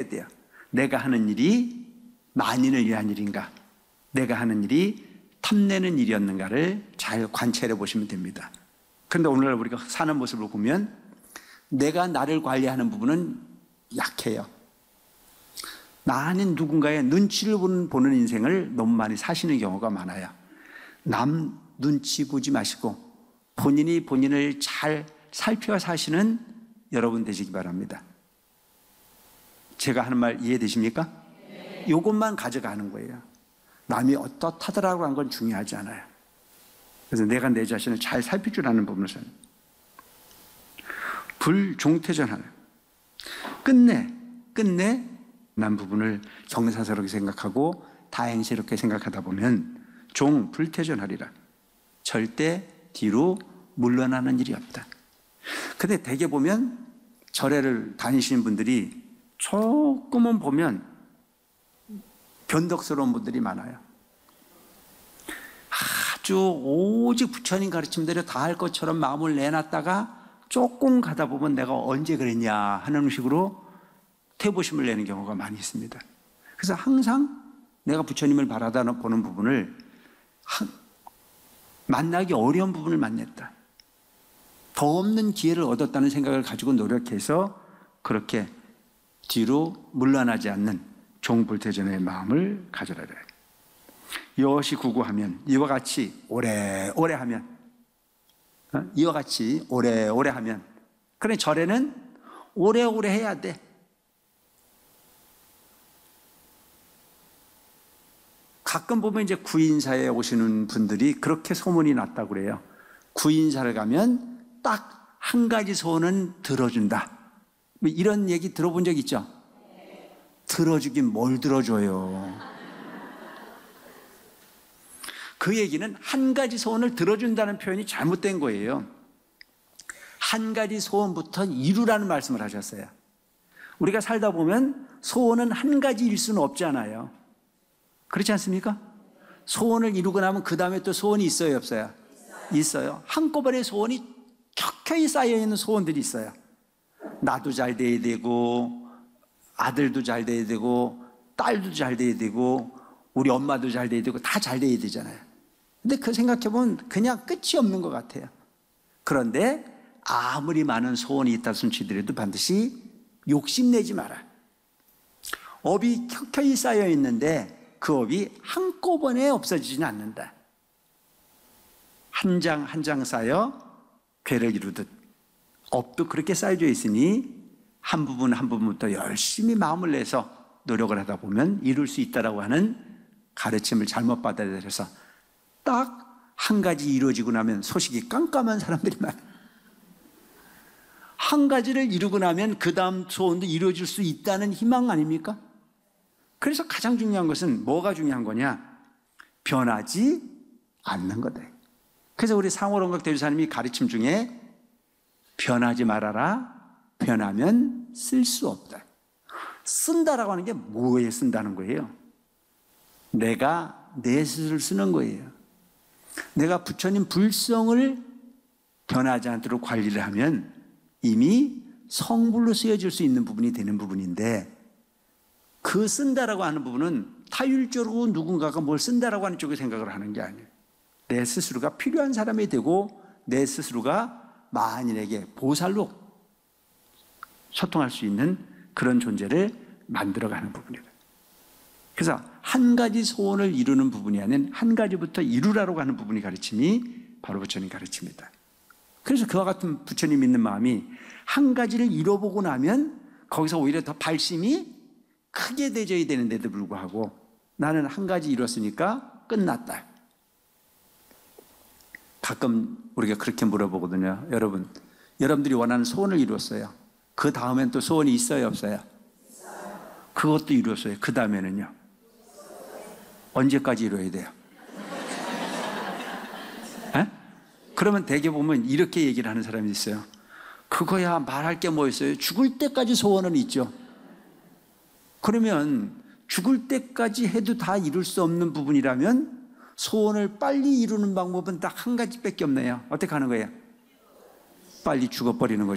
돼요. 내가 하는 일이 만인을 위한 일인가, 내가 하는 일이 탐내는 일이었는가를 잘 관찰해 보시면 됩니다. 그런데 오늘날 우리가 사는 모습을 보면 내가 나를 관리하는 부분은 약해요. 나는 누군가의 눈치를 보는 인생을 너무 많이 사시는 경우가 많아요. 남 눈치 보지 마시고 본인이 본인을 잘 살펴 사시는 여러분 되시기 바랍니다. 제가 하는 말 이해되십니까? 이것만 가져가는 거예요. 남이 어떻다더라고 하는 건 중요하지 않아요. 그래서 내가 내 자신을 잘 살펴주라는 부분에서는 불종태전하는 끝내 난 부분을 경사스럽게 생각하고 다행스럽게 생각하다 보면 종불태전하리라. 절대 뒤로 물러나는 일이 없다. 근데 대개 보면 절에를 다니시는 분들이 조금은 보면 변덕스러운 분들이 많아요. 아주 오직 부처님 가르침대로 다 할 것처럼 마음을 내놨다가 조금 가다 보면 내가 언제 그랬냐 하는 식으로 태보심을 내는 경우가 많이 있습니다. 그래서 항상 내가 부처님을 바라다 보는 부분을 만나기 어려운 부분을 만났다. 더 없는 기회를 얻었다는 생각을 가지고 노력해서 그렇게 뒤로 물러나지 않는 종불태전의 마음을 가져라. 이것이 구구하면 이와 같이 오래오래 하면 이와 같이 오래오래 하면 그래 절에는 오래오래 해야 돼. 가끔 보면 이제 구인사에 오시는 분들이 그렇게 소문이 났다고 그래요. 구인사를 가면 딱 한 가지 소원은 들어준다. 뭐 이런 얘기 들어본 적 있죠? 들어주긴 뭘 들어줘요. 그 얘기는 한 가지 소원을 들어준다는 표현이 잘못된 거예요. 한 가지 소원부터 이루라는 말씀을 하셨어요. 우리가 살다 보면 소원은 한 가지일 수는 없잖아요. 그렇지 않습니까? 소원을 이루고 나면 그 다음에 또 소원이 있어요, 없어요? 있어요. 한꺼번에 소원이 켜켜이 쌓여있는 소원들이 있어요. 나도 잘 돼야 되고 아들도 잘 돼야 되고 딸도 잘 돼야 되고 우리 엄마도 잘 돼야 되고 다 잘 돼야 되잖아요. 근데 그 생각해보면 그냥 끝이 없는 것 같아요. 그런데 아무리 많은 소원이 있다 손치더라도 반드시 욕심내지 마라. 업이 켜켜이 쌓여있는데 그 업이 한꺼번에 없어지지는 않는다. 한 장 한 장 쌓여 괴를 이루듯 업도 그렇게 쌓여져 있으니 한 부분 한 부분부터 열심히 마음을 내서 노력을 하다 보면 이룰 수 있다라고 하는 가르침을 잘못 받아들여서 딱 한 가지 이루어지고 나면 소식이 깜깜한 사람들이 많아요. 한 가지를 이루고 나면 그 다음 소원도 이루어질 수 있다는 희망 아닙니까? 그래서 가장 중요한 것은 뭐가 중요한 거냐? 변하지 않는 거다. 그래서 우리 상호론각 대주사님이 가르침 중에 변하지 말아라. 변하면 쓸 수 없다. 쓴다라고 하는 게 뭐에 쓴다는 거예요? 내가 내 스스로를 쓰는 거예요. 내가 부처님 불성을 변하지 않도록 관리를 하면 이미 성불로 쓰여질 수 있는 부분이 되는 부분인데 그 쓴다라고 하는 부분은 타율적으로 누군가가 뭘 쓴다라고 하는 쪽에 생각을 하는 게 아니에요. 내 스스로가 필요한 사람이 되고 내 스스로가 만인에게 보살로 소통할 수 있는 그런 존재를 만들어가는 부분이다. 그래서 한 가지 소원을 이루는 부분이 아닌 한 가지부터 이루라고 하는 부분이 가르침이 바로 부처님 가르침이다. 그래서 그와 같은 부처님 믿는 마음이 한 가지를 이뤄보고 나면 거기서 오히려 더 발심이 크게 되져야 되는데도 불구하고 나는 한 가지 이뤘으니까 끝났다. 가끔 우리가 그렇게 물어보거든요. 여러분들이 원하는 소원을 이뤘어요. 그 다음엔 또 소원이 있어요, 없어요? 그것도 이뤘어요. 그 다음에는요? 언제까지 이뤄야 돼요? 에? 그러면 대개 보면 이렇게 얘기를 하는 사람이 있어요. 그거야 말할 게 뭐 있어요? 죽을 때까지 소원은 있죠. 그러면 죽을 때까지 해도 다 이룰 수 없는 부분이라면 소원을 빨리 이루는 방법은 딱 한 가지밖에 없네요. 어떻게 하는 거예요? 빨리 죽어버리는 거죠.